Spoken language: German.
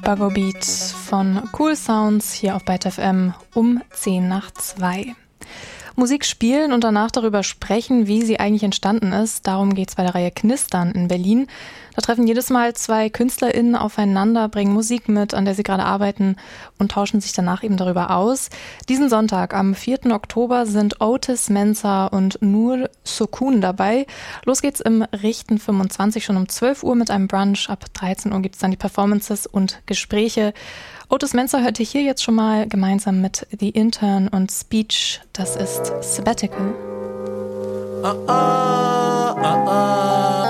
Buggo Beat von Cool Sounds hier auf Byte FM um 1:10 Musik spielen und danach darüber sprechen, wie sie eigentlich entstanden ist. Darum geht's bei der Reihe Knistern in Berlin. Da treffen jedes Mal zwei KünstlerInnen aufeinander, bringen Musik mit, an der sie gerade arbeiten und tauschen sich danach eben darüber aus. Diesen Sonntag, am 4. Oktober, sind Otis Mensah und Nur Sokun dabei. Los geht's im Richten 25 schon um 12 Uhr mit einem Brunch. Ab 13 Uhr gibt's dann die Performances und Gespräche. Otis Mensah hörte hier jetzt schon mal gemeinsam mit The Intern und Speech. Das ist Sabbatical.